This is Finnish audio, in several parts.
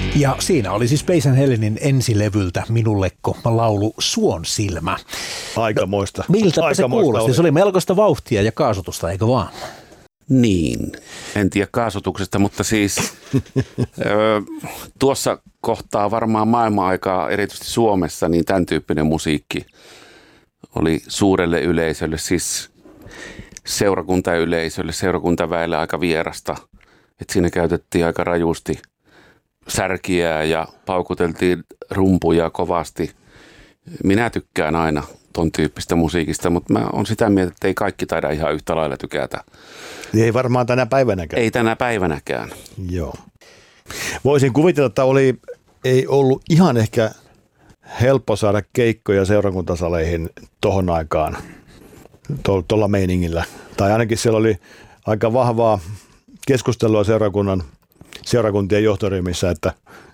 Ja siinä oli siis Peisen Helenin ensilevyltä Minulekko laulu Suon silmä. Aikamoista. Miltä se kuulosti? Se oli melkoista vauhtia ja kaasutusta, eikö vaan? Niin, en tiedä kaasutuksesta, mutta siis tuossa kohtaa varmaan maailman-aikaa, erityisesti Suomessa, niin tämän tyyppinen musiikki oli suurelle yleisölle, siis seurakuntayleisölle, seurakuntaväelle aika vierasta. Että siinä käytettiin aika rajusti särkiä ja paukuteltiin rumpuja kovasti. Minä tykkään aina ton tyyppistä musiikista, mutta mä oon sitä mieltä, että ei kaikki taida ihan yhtä lailla tykätä. Ei varmaan tänä päivänäkään. Ei tänä päivänäkään. Joo. Voisin kuvitella, että ei ollut ihan ehkä helppo saada keikkoja seurakuntasaleihin tohon aikaan tuolla meiningillä. Tai ainakin siellä oli aika vahvaa keskustelua seurakuntien johtoryhmissä, että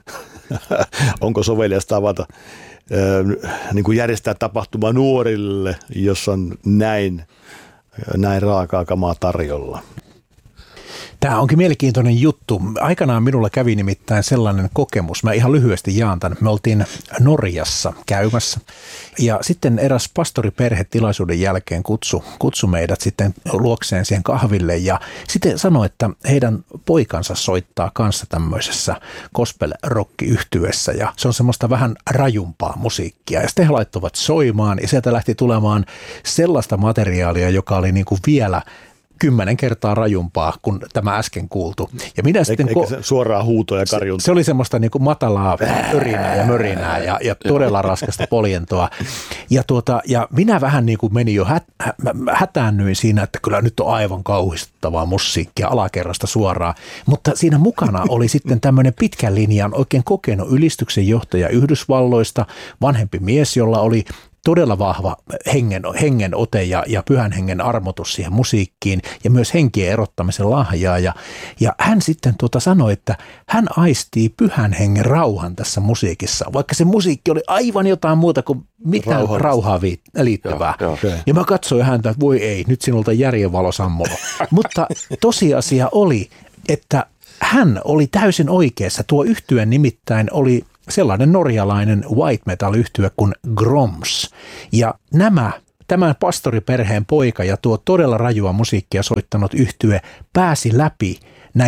onko soveliasta avata, niin kuin järjestää tapahtuma nuorille, jos on näin raakaa kamaa tarjolla. Tämä onkin mielenkiintoinen juttu. Aikanaan minulla kävi nimittäin sellainen kokemus. Mä ihan lyhyesti jaan tämän. Me oltiin Norjassa käymässä ja sitten eräs pastoriperhe tilaisuuden jälkeen kutsui meidät sitten luokseen siihen kahville ja sitten sanoi, että heidän poikansa soittaa kanssa tämmöisessä gospel-rock-yhtyessä ja se on semmoista vähän rajumpaa musiikkia. Ja sitten he laittoivat soimaan ja sieltä lähti tulemaan sellaista materiaalia, joka oli niin kuin vielä 10 kertaa rajumpaa kuin tämä äsken kuultu. Ja minä sitten eikä suoraa huutoa ja karjuntaa. Se oli semmoista niin kuin matalaa örinää ja mörinää ja todella raskasta poljentoa. Ja minä vähän niin kuin menin jo hätäännyin siinä, että kyllä nyt on aivan kauhistuttavaa musiikkia alakerrasta suoraan. Mutta siinä mukana oli sitten tämmöinen pitkän linjan oikein kokenut ylistyksen johtaja Yhdysvalloista, vanhempi mies, jolla oli todella vahva hengen ote ja pyhän hengen armotus siihen musiikkiin ja myös henkien erottamisen lahjaa. Ja hän sitten sanoi, että hän aistii pyhän hengen rauhan tässä musiikissa, vaikka se musiikki oli aivan jotain muuta kuin mitään rauhaa liittyvää. Joo. Ja mä katsoin häntä, että voi ei, nyt sinulta järjenvalo sammunut. Mutta tosiasia oli, että hän oli täysin oikeassa. Tuo yhtye nimittäin oli sellainen norjalainen white metal-yhtye kuin Groms. Ja tämän pastoriperheen poika ja tuo todella rajua musiikkia soittanut yhtye pääsi läpi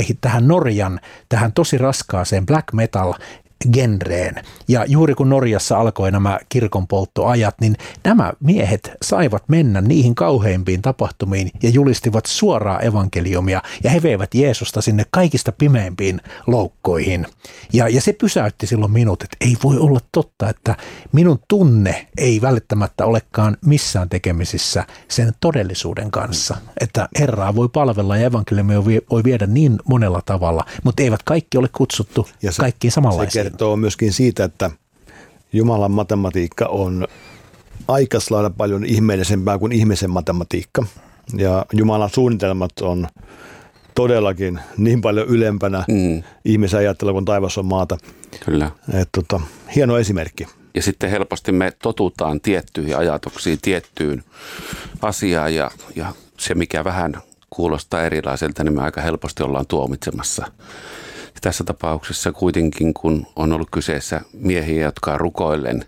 tähän tosi raskaaseen black metal genreen. Ja juuri kun Norjassa alkoi nämä kirkonpolttoajat, niin nämä miehet saivat mennä niihin kauheimpiin tapahtumiin ja julistivat suoraa evankeliumia ja he veivät Jeesusta sinne kaikista pimeimpiin loukkoihin. Ja se pysäytti silloin minut, että ei voi olla totta, että minun tunne ei välttämättä olekaan missään tekemisissä sen todellisuuden kanssa. Että Herraa voi palvella ja evankeliumia voi viedä niin monella tavalla, mutta eivät kaikki ole kutsuttu kaikkiin samanlaisiin. Se kertoo myöskin siitä, että Jumalan matematiikka on aika lailla paljon ihmeellisempää kuin ihmisen matematiikka. Ja Jumalan suunnitelmat on todellakin niin paljon ylempänä ihmisen ajattelua kuin taivas on maata. Kyllä. Hieno esimerkki. Ja sitten helposti me totutaan tiettyihin ajatuksiin, tiettyyn asiaan ja se mikä vähän kuulostaa erilaiselta, niin me aika helposti ollaan tuomitsemassa. Tässä tapauksessa kuitenkin, kun on ollut kyseessä miehiä, jotka on rukoillen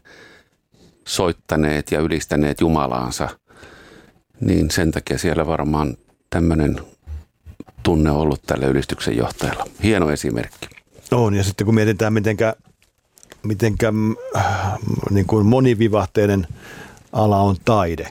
soittaneet ja ylistäneet Jumalaansa, niin sen takia siellä varmaan tämmöinen tunne on ollut tällä ylistyksen johtajalla. Hieno esimerkki. On, ja sitten kun mietitään, mitenkä niin kuin monivivahteinen ala on taide,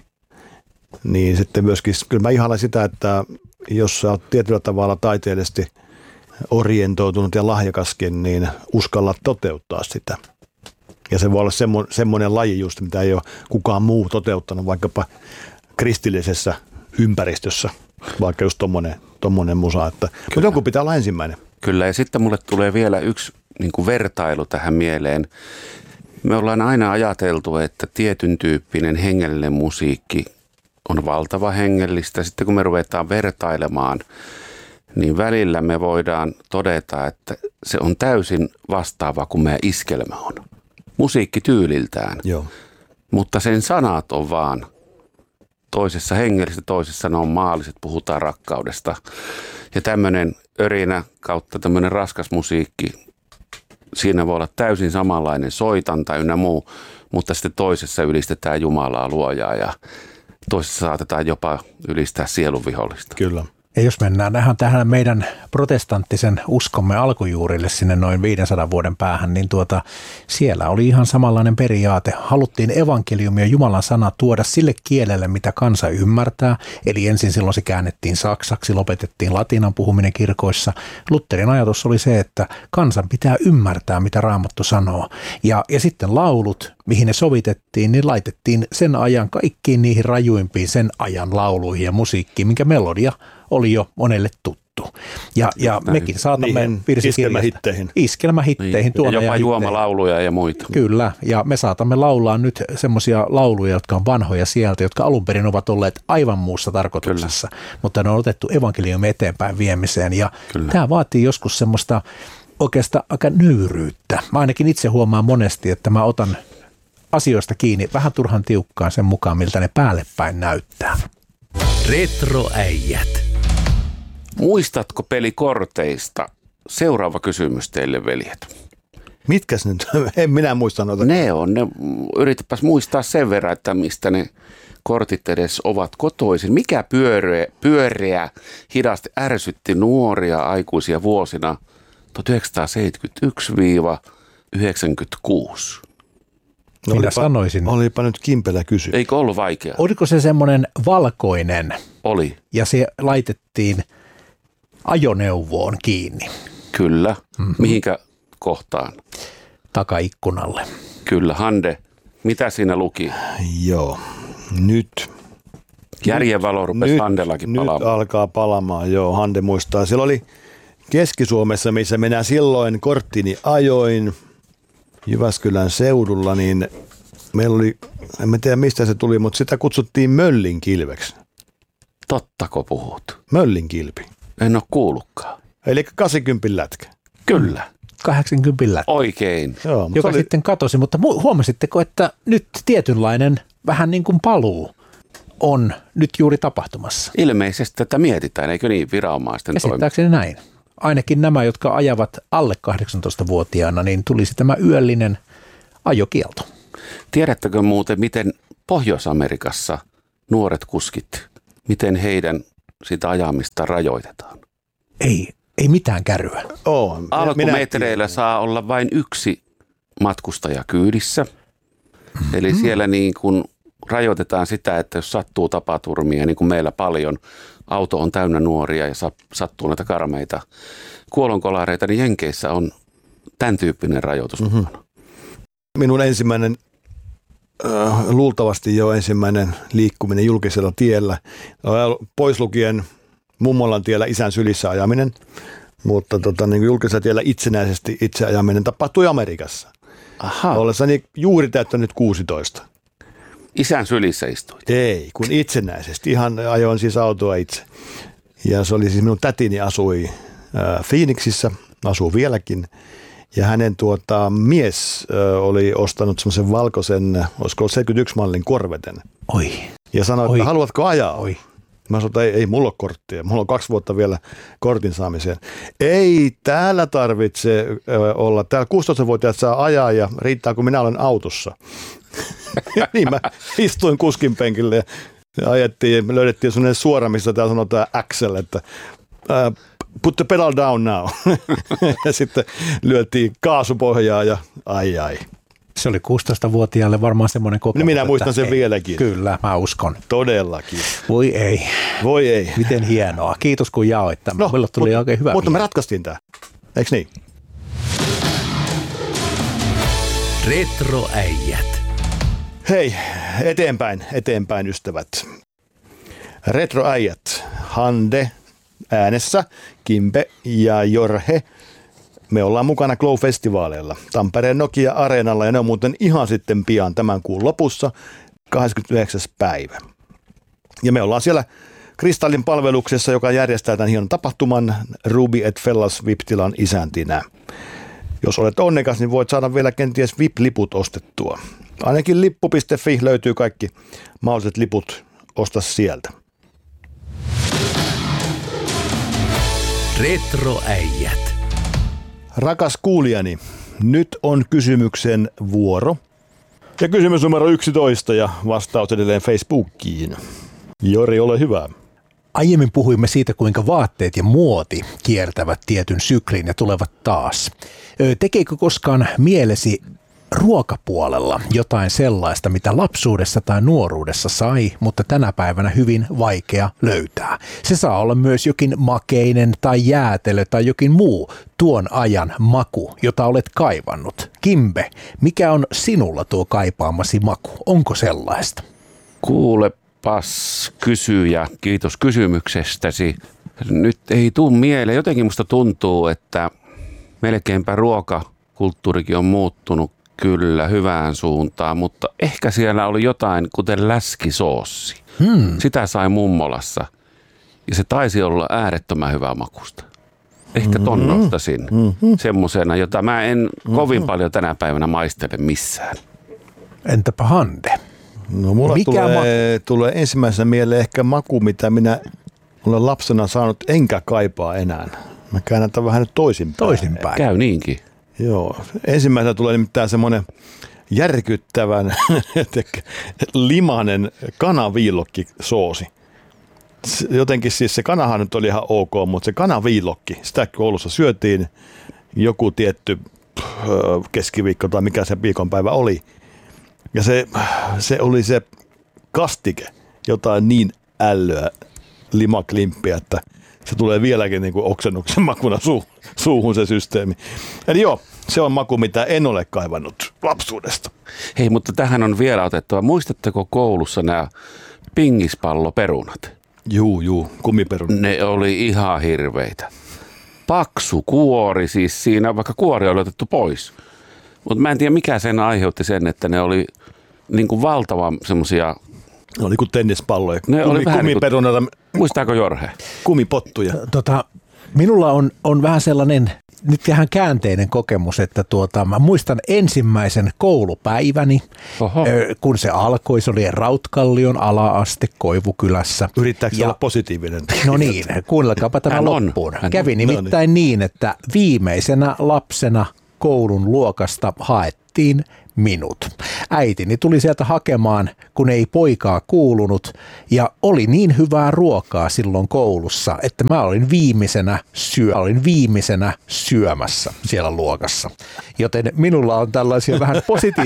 niin sitten myöskin, kyllä mä ihailen sitä, että jos sä oot tietyllä tavalla taiteellisesti orientoitunut ja lahjakaskin, niin uskalla toteuttaa sitä. Ja se voi olla semmoinen laji just, mitä ei ole kukaan muu toteuttanut, vaikkapa kristillisessä ympäristössä, vaikka just tommonen musa, että joku pitää olla ensimmäinen. Kyllä, ja sitten mulle tulee vielä yksi niin kuin vertailu tähän mieleen. Me ollaan aina ajateltu, että tietyn tyyppinen hengellinen musiikki on valtava hengellistä. Sitten kun me ruvetaan vertailemaan, niin välillä me voidaan todeta, että se on täysin vastaava kuin meidän iskelmä on. Musiikki tyyliltään, Joo. Mutta sen sanat on vaan toisessa hengellistä, toisessa ne on maalliset, puhutaan rakkaudesta. Ja tämmöinen örinä kautta tämmöinen raskas musiikki, siinä voi olla täysin samanlainen soitanta ynnä muu, mutta sitten toisessa ylistetään Jumalaa luojaa ja toisessa saatetaan jopa ylistää sielunvihollista. Kyllä. Ja jos mennään tähän meidän protestanttisen uskomme alkujuurille sinne noin 500 vuoden päähän, niin siellä oli ihan samanlainen periaate. Haluttiin evankeliumia Jumalan sana tuoda sille kielelle, mitä kansa ymmärtää. Eli ensin silloin se käännettiin saksaksi, lopetettiin latinan puhuminen kirkoissa. Lutherin ajatus oli se, että kansan pitää ymmärtää, mitä Raamattu sanoo. Ja sitten laulut, mihin ne sovitettiin, niin laitettiin sen ajan kaikkiin niihin rajuimpiin sen ajan lauluihin ja musiikkiin, minkä melodia oli jo monelle tuttu. Ja mekin saatamme iskelmähitteihin. Ja jopa juomalauluja ja muita. Kyllä, ja me saatamme laulaa nyt semmoisia lauluja, jotka on vanhoja sieltä, jotka alun perin ovat olleet aivan muussa tarkoituksessa, mutta ne on otettu evankeliumin eteenpäin viemiseen. Ja tämä vaatii joskus semmoista oikeastaan aika nöyryyttä. Mä ainakin itse huomaan monesti, että mä otan asioista kiinni vähän turhan tiukkaan sen mukaan, miltä ne päälle päin näyttää. Retroäijät. Muistatko pelikorteista? Seuraava kysymys teille, veljet. Mitkäs nyt? En minä muista noita. Yritäpäs muistaa sen verran, että mistä ne kortit edes ovat kotoisin. Mikä pyöreä hidasti ärsytti nuoria aikuisia vuosina 1971-1996? Minä sanoisin. Olipa nyt kimpelä kysyä. Eikö ollut vaikea? Oliko se semmoinen valkoinen? Oli. Ja se laitettiin ajoneuvoon kiinni. Kyllä. Mihinkä kohtaan? Takaikkunalle. Kyllä. Hande, mitä siinä luki? Joo. Nyt. Järjenvalo rupesi Handellakin palaamaan. Nyt alkaa palaamaan, joo. Hande muistaa. Siellä oli Keski-Suomessa, missä minä silloin korttini ajoin Jyväskylän seudulla, niin meillä oli, en tiedä mistä se tuli, mutta sitä kutsuttiin möllinkilveksi. Tottako puhut? Möllinkilpi. En ole kuullutkaan. Eli 80 lätkä. Kyllä. 80 lätkä. Oikein. Joo, joka sitten katosi, mutta huomasitteko, että nyt tietynlainen vähän niin kuin paluu on nyt juuri tapahtumassa? Ilmeisesti tätä mietitään, eikö niin, viranomaisten toimesta? Käsittääkseni näin. Ainakin nämä, jotka ajavat alle 18-vuotiaana, niin tulisi tämä yöllinen ajokielto. Tiedättekö muuten, miten Pohjois-Amerikassa nuoret kuskit, miten heidän sitä ajamista rajoitetaan? Ei mitään kärryä. Alkumetreillä saa olla vain yksi matkustaja kyydissä. Eli siellä niin kuin rajoitetaan sitä, että jos sattuu tapaturmia, niin kuin meillä paljon, auto on täynnä nuoria ja sattuu näitä karmeita kuolonkolareita, niin Jenkeissä on tämän tyyppinen rajoitus. Minun ensimmäinen, luultavasti jo ensimmäinen liikkuminen julkisella tiellä, pois lukien mummolan tiellä isän sylissä ajaminen, mutta niin julkisella tiellä itsenäisesti itse ajaminen tapahtui Amerikassa. Aha. Ollessani juuri täyttänyt 16. Isän sylissä istuit? Ei, kun itsenäisesti. Ihan ajoin siis autoa itse. Ja se oli siis minun tätini asui Phoenixissä, asuu vieläkin. Ja hänen mies oli ostanut semmoisen valkoisen, olisiko 71 mallin Corveten. Oi. Ja sanoi, että haluatko ajaa? Oi. Mä sanoin, että ei mulla ole korttia. Mulla on 2 vuotta vielä kortin saamiseen. Ei täällä tarvitse olla. Täällä 16-vuotiaat saa ajaa ja riittää, kun minä olen autossa. Niin mä istuin kuskin penkille ja löydettiin sellainen suora, missä täällä sanotaan Axel, että put the pedal down now. Ja sitten lyötiin kaasupohjaa ja ai. Se oli 16-vuotiaalle varmaan semmoinen kokemus. Minä muistan sen vieläkin. Kyllä, mä uskon. Todellakin. Voi ei. Miten hienoa. Kiitos kun jaoit tämän. Meillä tuli oikein hyvä. Mutta me ratkaistiin tämä. Eikö niin? Retroäijät. Hei, eteenpäin ystävät. Retroäijät. Hande äänessä, Kimpe ja Jorhe. Me ollaan mukana Glow-festivaaleilla Tampereen Nokia-areenalla ja ne on muuten ihan sitten pian tämän kuun lopussa, 29. päivä. Ja me ollaan siellä Kristallin palveluksessa, joka järjestää tämän hienon tapahtuman Ruby et Fellas VIP-tilan isäntinä. Jos olet onnekas, niin voit saada vielä kenties VIP-liput ostettua. Ainakin lippu.fi löytyy kaikki mahdolliset liput, osta sieltä. Retroäijät. Rakas kuulijani, nyt on kysymyksen vuoro. Ja kysymys numero 11 ja vastaus edelleen Facebookiin. Jori, ole hyvä. Aiemmin puhuimme siitä, kuinka vaatteet ja muoti kiertävät tietyn syklin ja tulevat taas. Tekeekö koskaan mielesi ruokapuolella jotain sellaista, mitä lapsuudessa tai nuoruudessa sai, mutta tänä päivänä hyvin vaikea löytää? Se saa olla myös jokin makeinen tai jäätelö tai jokin muu tuon ajan maku, jota olet kaivannut. Kimbe, mikä on sinulla tuo kaipaamasi maku? Onko sellaista? Kuulepas kysyjä, kiitos kysymyksestäsi. Nyt ei tule mieleen. Jotenkin musta tuntuu, että melkeinpä ruokakulttuurikin on muuttunut kyllä hyvään suuntaan, mutta ehkä siellä oli jotain, kuten läskisoossi. Sitä sai mummolassa ja se taisi olla äärettömän hyvää makusta. Ehkä ton nostasin semmosena, jota mä en kovin paljon tänä päivänä maistele missään. Entäpä Hande? No mulla tulee ensimmäisenä mieleen ehkä maku, mitä minä olen lapsena saanut enkä kaipaa enää. Mä käännän tämän vähän nyt toisinpäin. Käy niinkin. Joo. Ensimmäisenä tulee nimittäin semmoinen järkyttävän limainen kanaviilokkisoosi. Jotenkin siis se kanahan nyt oli ihan ok, mutta se kanaviilokki, sitä koulussa syötiin joku tietty keskiviikko tai mikä se viikonpäivä oli. Ja se oli se kastike, jotain niin ällöä limaklimppiä, että se tulee vieläkin niin kuin oksennuksen makuna suuhun se systeemi. Eli joo, se on maku, mitä en ole kaivannut lapsuudesta. Hei, mutta tähän on vielä otettava. Muistatteko koulussa nämä pingispalloperunat? Juu, kumiperunat. Ne oli ihan hirveitä. Paksu kuori, siis siinä vaikka kuori oli otettu pois. Mutta mä en tiedä, mikä sen aiheutti sen, että ne oli niin kuin valtavan semmoisia. Ne oli kuin tennispalloja. Ne oli vähän kumiperunata. Muistaako Jorge? Kumipottuja. Minulla on vähän sellainen nyt vähän käänteinen kokemus, että mä muistan ensimmäisen koulupäiväni, kun se alkoi, se oli Rautkallion ala-aste Koivukylässä. Yrittääkö olla positiivinen? No niin, kuunnelkaapa tämä loppuun. Kävi nimittäin niin, että viimeisenä lapsena koulun luokasta haettiin minut. Äitini tuli sieltä hakemaan, kun ei poikaa kuulunut, ja oli niin hyvää ruokaa silloin koulussa, että mä olin viimeisenä syömässä siellä luokassa. Joten minulla on tällaisia vähän positiivisia